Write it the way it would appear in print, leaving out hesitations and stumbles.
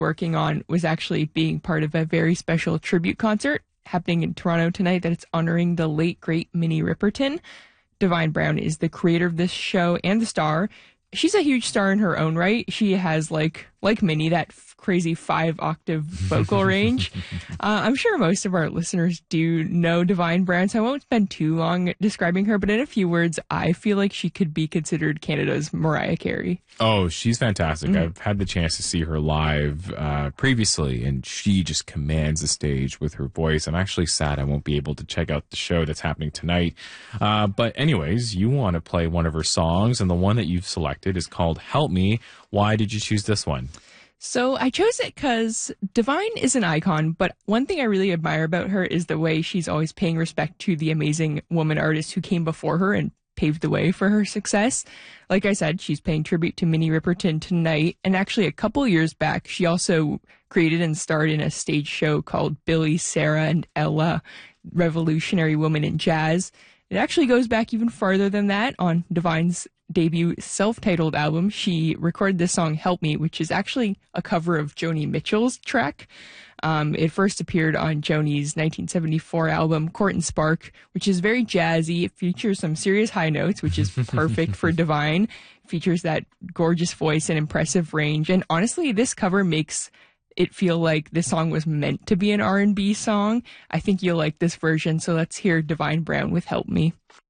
working on was actually being part of a very special tribute concert happening in Toronto tonight that it's honoring the late, great Minnie Riperton. Divine Brown is the creator of this show and the star. She's a huge star in her own right. She has, like Minnie, that crazy 5-octave vocal range. I'm sure most of our listeners do know Divine Brown, so I won't spend too long describing her, but in a few words, I feel like she could be considered Canada's Mariah Carey. Oh, she's fantastic. I've had the chance to see her live previously, and she just commands the stage with her voice. I'm actually sad I won't be able to check out the show that's happening tonight. But anyways, you want to play one of her songs, and the one that you've selected is called Help Me. Why did you choose this one? So I chose it because Divine is an icon, but one thing I really admire about her is the way she's always paying respect to the amazing woman artists who came before her and paved the way for her success. Like I said, she's paying tribute to Minnie Riperton tonight, and actually a couple years back, she also created and starred in a stage show called Billy, Sarah, and Ella, Revolutionary Woman in Jazz. It actually goes back even farther than that. On Divine's debut self-titled album, she recorded this song Help Me, which is actually a cover of Joni Mitchell's track. It first appeared on Joni's 1974 album Court and Spark, which is very jazzy. It features some serious high notes, which is perfect for Divine. It features that gorgeous voice and impressive range. And honestly, this cover makes it feel like this song was meant to be an R&B song. I think you'll like this version, so let's hear Divine Brown with Help Me.